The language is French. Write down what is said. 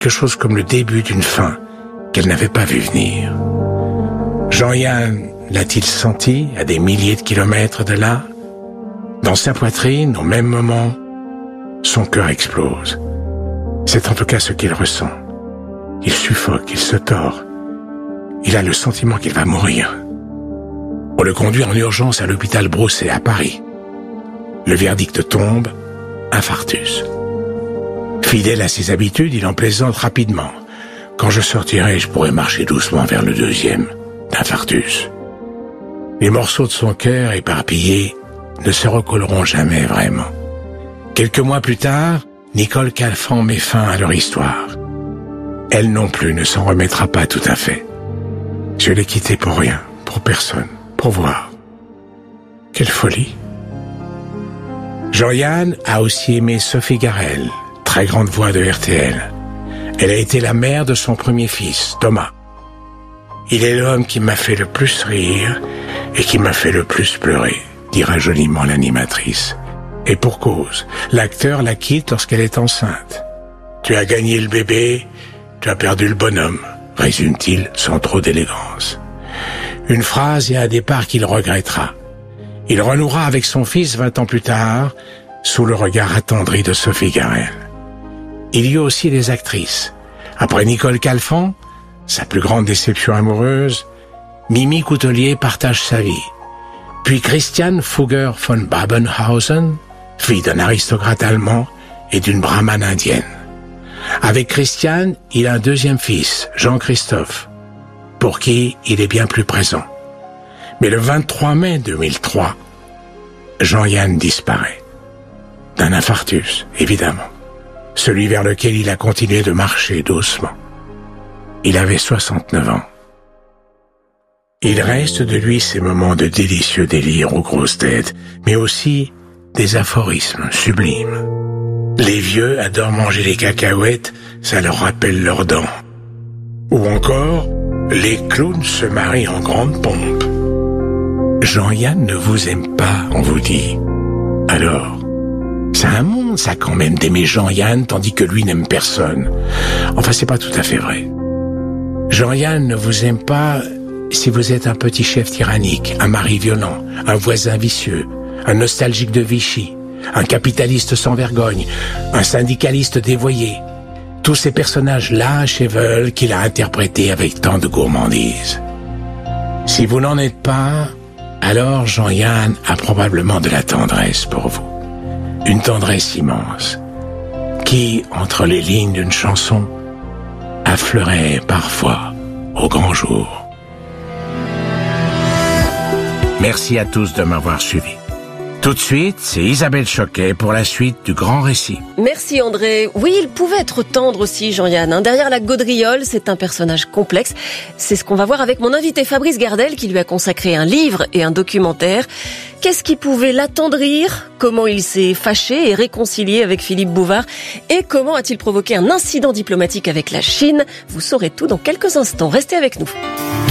quelque chose comme le début d'une fin qu'elle n'avait pas vu venir. Jean-Yann l'a-t-il senti à des milliers de kilomètres de là? Dans sa poitrine, au même moment, son cœur explose. C'est en tout cas ce qu'il ressent. Il suffoque, il se tord. Il a le sentiment qu'il va mourir. On le conduit en urgence à l'hôpital Broussais à Paris. Le verdict tombe, infarctus. Fidèle à ses habitudes, il en plaisante rapidement. Quand je sortirai, je pourrai marcher doucement vers le deuxième, d'infarctus. Les morceaux de son cœur éparpillés ne se recolleront jamais vraiment. Quelques mois plus tard, Nicole Calfan met fin à leur histoire. Elle non plus ne s'en remettra pas tout à fait. Je l'ai quittée pour rien, pour personne, pour voir. Quelle folie! Jean-Yann a aussi aimé Sophie Garel, très grande voix de RTL. Elle a été la mère de son premier fils, Thomas. Il est l'homme qui m'a fait le plus rire et qui m'a fait le plus pleurer, dira joliment l'animatrice. Et pour cause, l'acteur la quitte lorsqu'elle est enceinte. Tu as gagné le bébé, tu as perdu le bonhomme, résume-t-il sans trop d'élégance. Une phrase et un départ qu'il regrettera. Il renouera avec son fils 20 ans plus tard, sous le regard attendri de Sophie Garel. Il y a aussi les actrices. Après Nicole Calfan, sa plus grande déception amoureuse, Mimi Coutelier partage sa vie. Puis Christiane Fugger von Babenhausen, fille d'un aristocrate allemand et d'une brahmane indienne. Avec Christiane, il a un deuxième fils, Jean-Christophe, pour qui il est bien plus présent. Mais le 23 mai 2003, Jean-Yann disparaît. D'un infarctus, évidemment. Celui vers lequel il a continué de marcher doucement. Il avait 69 ans. Il reste de lui ces moments de délicieux délire aux grosses têtes, mais aussi des aphorismes sublimes. Les vieux adorent manger les cacahuètes, ça leur rappelle leurs dents. Ou encore, les clowns se marient en grande pompe. Jean-Yann ne vous aime pas, on vous dit. Alors, c'est un monde, ça, quand même, d'aimer Jean-Yann, tandis que lui n'aime personne. Enfin, c'est pas tout à fait vrai. Jean-Yann ne vous aime pas si vous êtes un petit chef tyrannique, un mari violent, un voisin vicieux, un nostalgique de Vichy, un capitaliste sans vergogne, un syndicaliste dévoyé. Tous ces personnages lâches et veulent qu'il a interprétés avec tant de gourmandise. Si vous n'en êtes pas, alors Jean-Yann a probablement de la tendresse pour vous. Une tendresse immense, qui, entre les lignes d'une chanson, affleurait parfois au grand jour. Merci à tous de m'avoir suivi. Tout de suite, c'est Isabelle Choquet pour la suite du grand récit. Merci André. Oui, il pouvait être tendre aussi, Jean-Yann. Derrière la gaudriole, c'est un personnage complexe. C'est ce qu'on va voir avec mon invité Fabrice Gardel, qui lui a consacré un livre et un documentaire. Qu'est-ce qui pouvait l'attendrir? Comment il s'est fâché et réconcilié avec Philippe Bouvard? Et comment a-t-il provoqué un incident diplomatique avec la Chine? Vous saurez tout dans quelques instants. Restez avec nous.